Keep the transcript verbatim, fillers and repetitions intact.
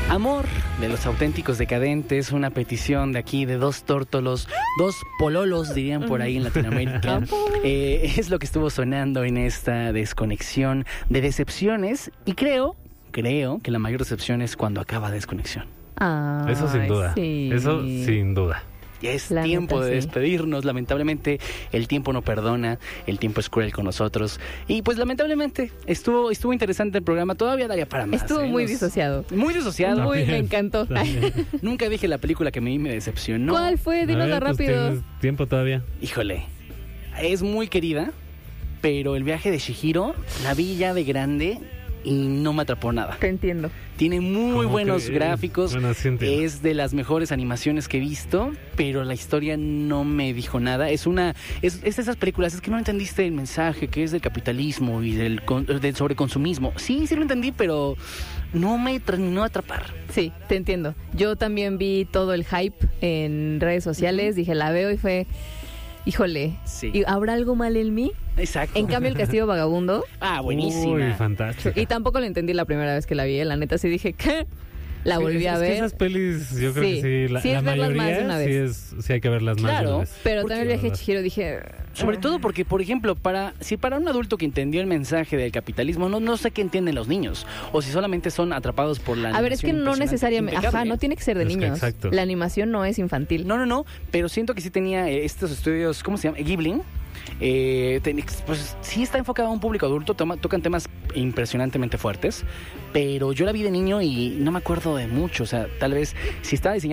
Amor de los auténticos decadentes, una petición de aquí de dos tórtolos, dos pololos dirían por ahí en Latinoamérica. Eh, es lo que estuvo sonando en esta desconexión de decepciones y creo, creo que la mayor decepción es cuando acaba desconexión. Ay, Eso sin duda, sí. eso sin duda. Ya es La tiempo neta, de sí. despedirnos. Lamentablemente el tiempo no perdona, el tiempo es cruel con nosotros. Y pues lamentablemente estuvo estuvo interesante el programa, todavía daría para más. Estuvo ¿eh? muy Nos- disociado. Muy disociado. Muy, me También, encantó. también. Nunca dije la película que a mí me decepcionó. ¿Cuál fue? A Dínosla ver, pues, rápido. ¿tienes tiempo todavía? Híjole, es muy querida, pero el viaje de Chihiro la vi ya de grande y no me atrapó nada. Te entiendo. Tiene muy ¿Cómo buenos crees? gráficos, Bueno, sí entiendo. es de las mejores animaciones que he visto, pero la historia no me dijo nada. Es una, es, es de esas películas, es que no entendiste el mensaje que es del capitalismo y del, con- del sobreconsumismo. Sí, sí lo entendí, pero no me terminó de atrapar. Sí, te entiendo. Yo también vi todo el hype en redes sociales, dije, la veo y fue, híjole, Sí. ¿y ¿habrá algo mal en mí? Exacto. En cambio, El Castillo Vagabundo, Ah, buenísima. Uy, fantástico. y tampoco lo entendí la primera vez que la vi, eh, la neta sí dije, ¿qué? La Sí, volví es, a es que ver. esas pelis, yo creo Sí, que sí, la, sí es la verlas más de mayoría una sí, vez. es, sí hay que verlas más de Claro. una vez. Pero Porque- también el viaje de Chihiro dije... Sobre todo porque, por ejemplo, para si para un adulto que entendió el mensaje del capitalismo, no, no sé qué entienden los niños, o si solamente son atrapados por la A ver, es que animación no impresionante, necesariamente... Ajá, impecable. no tiene que ser de Es que niños. exacto. La animación no es infantil. No, no, no, pero siento que sí tenía eh, estos estudios, ¿cómo se llama? Ghibli. Eh, ten- pues sí está enfocado a un público adulto, toma- tocan temas impresionantemente fuertes, pero yo la vi de niño y no me acuerdo de mucho, o sea, tal vez si estaba diseñado